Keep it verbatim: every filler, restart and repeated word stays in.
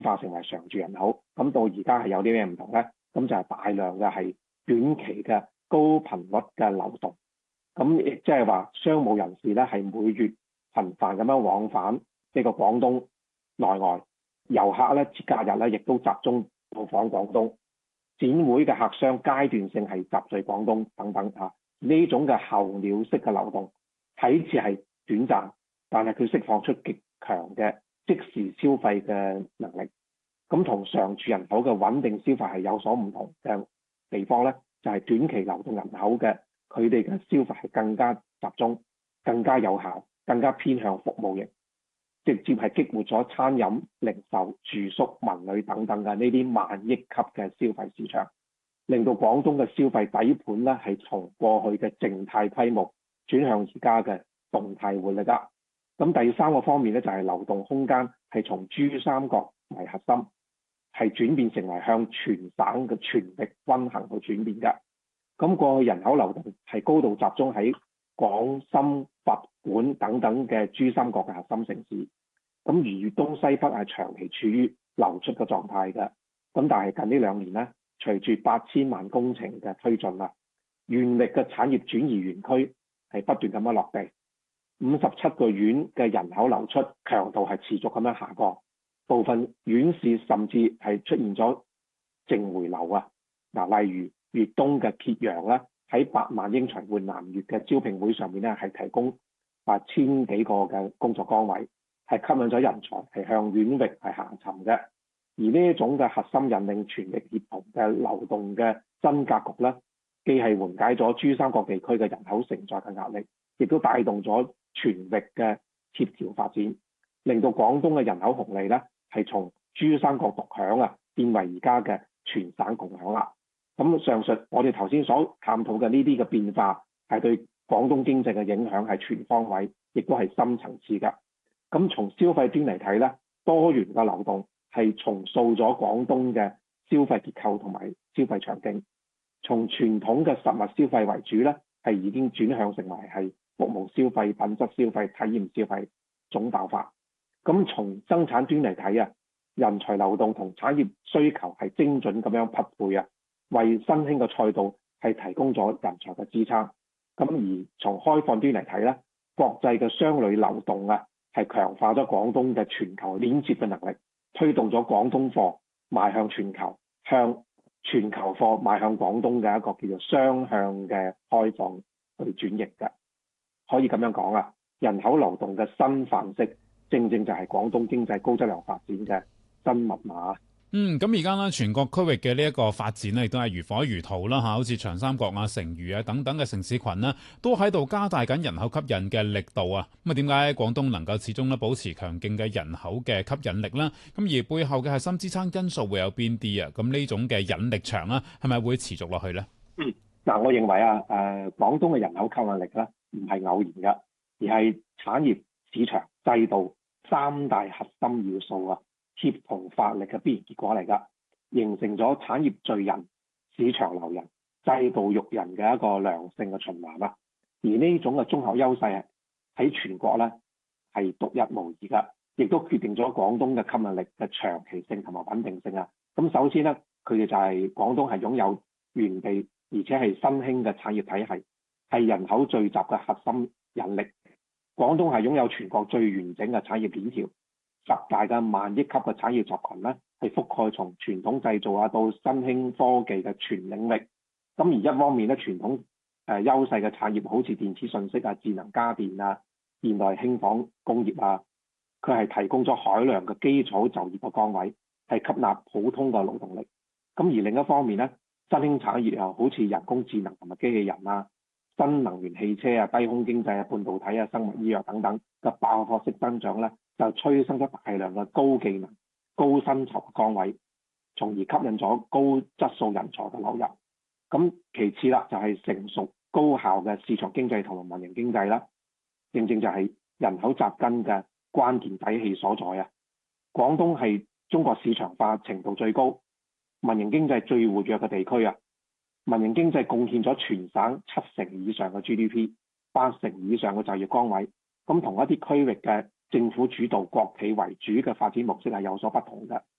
化成為常住人口。咁到而家係有啲咩唔同咧？咁就係大量嘅係短期嘅高頻率嘅流動。咁亦即係話商務人士咧係每月頻繁咁樣往返呢個廣東內外，遊客咧節假日咧亦都集中到訪廣東，展會嘅客商階段性係集聚廣東等等嚇。呢種嘅候鳥式嘅流動睇似係短暫，但係佢釋放出極強嘅即時消費嘅能力。咁同常住人口嘅穩定消費係有所唔同嘅地方咧，就係短期流動人口嘅佢哋嘅消費係更加集中、更加有效、更加偏向服務型，直接係激活咗餐飲、零售、住宿、文旅等等嘅呢啲萬億級嘅消費市場，令到廣東嘅消費底盤咧係從過去嘅靜態規模轉向而家嘅動態活力啦。咁第三個方面咧就係流動空間係從珠三角為核心，係轉變成為向全省嘅全域均衡去轉變嘅。咁過去人口流動係高度集中喺廣深、佛莞等等嘅珠三角嘅核心城市，咁而粵東西北係長期處於流出嘅狀態嘅。咁但係近呢兩年咧，隨住八千萬工程嘅推進啦，原力嘅產業轉移園區係不斷咁樣落地，五十七個縣嘅人口流出強度係持續咁樣下降，部分縣市甚至係出現咗淨回流啊！嗱，例如粵東嘅揭陽咧，喺百萬英才換南粵嘅招聘會上面咧，係提供八千幾個嘅工作崗位，係吸引咗人才係向縣域係下沉嘅。而呢一種嘅核心引領全域協同嘅流動嘅新格局咧，既係緩解咗珠三角地區嘅人口承載嘅壓力，亦都帶動咗全域嘅協調發展，令到廣東嘅人口紅利咧係從珠三角獨享啊，變為而家嘅全省共享啦。咁上述我哋頭先所探討嘅呢啲嘅變化，係對廣東經濟嘅影響係全方位，亦都係深層次㗎。咁從消費端嚟睇咧，多元嘅流動係重塑咗廣東嘅消費結構同埋消費場景，從傳統嘅實物消費為主咧，係已經轉向成為係服務消費、品質消費、體驗消費總爆發。咁從生產端嚟睇啊，人才流動同產業需求係精準咁樣匹配啊，為新興嘅賽道係提供咗人才嘅支撐。咁而從開放端嚟睇咧，國際嘅商旅流動啊，係強化咗廣東嘅全球鏈接嘅能力，推動咗廣東貨邁向全球，向全球貨邁向廣東嘅一個叫做雙向嘅開放去轉型嘅。可以咁樣講啊，人口流動嘅新範式，正正就係廣東經濟高質量發展嘅新密碼。 嗯，咁而家咧，全國區域嘅呢一個發展咧，亦都係如火如荼啦嚇，好似長三角啊、成渝啊等等嘅城市群呢，都喺度加大緊人口吸引嘅力度啊。咁啊，點解廣東能夠始終咧保持強勁嘅人口嘅吸引力呢？咁而背後嘅核心支撐因素會有邊啲啊？咁呢種嘅引力場啊，係咪會持續落去呢？ 嗯，嗱，我認為啊，誒、呃，廣東嘅人口吸引力咧，唔係偶然嘅，而係產業、市場、制度三大核心要素啊，協同發力嘅必然結果嚟㗎，形成咗產業聚人、市場留人、制度育人嘅一個良性嘅循環啦。而呢種嘅綜合優勢喺全國咧係獨一無二㗎，亦都決定咗廣東嘅吸引力嘅長期性同埋穩定性啊。咁首先咧，佢哋就係廣東係擁有原地而且係新興嘅產業體系，係人口聚集嘅核心引力。廣東係擁有全國最完整嘅產業鏈條。十大嘅萬億級嘅產業集群咧，係覆蓋從傳統製造啊到新興科技嘅全領域。咁而一方面咧，傳統誒、呃、優勢嘅產業，好似電子信息啊、智能家電啊、現代輕紡工業啊，佢係提供咗海量嘅基礎就業嘅崗位，係吸納普通嘅勞動力。咁而另一方面咧，新興產業又好似人工智能同埋機器人啊、新能源汽車啊、低空經濟啊、半導體啊、生物醫藥等等嘅爆發式增長咧，就催生咗大量嘅高技能、高薪酬嘅崗位，從而吸引咗高質素人才嘅流入。咁其次啦，就係、是、成熟高效嘅市場經濟同埋民營經濟啦，正正就係人口扎根嘅關鍵底氣所在啊！廣東係中國市場化程度最高、民營經濟最活躍嘅地區啊！民營經濟貢獻咗全省七成以上嘅 G D P， 八成以上嘅就業崗位。咁同一啲區域嘅政府主導、國企為主嘅發展模式係有所不同嘅。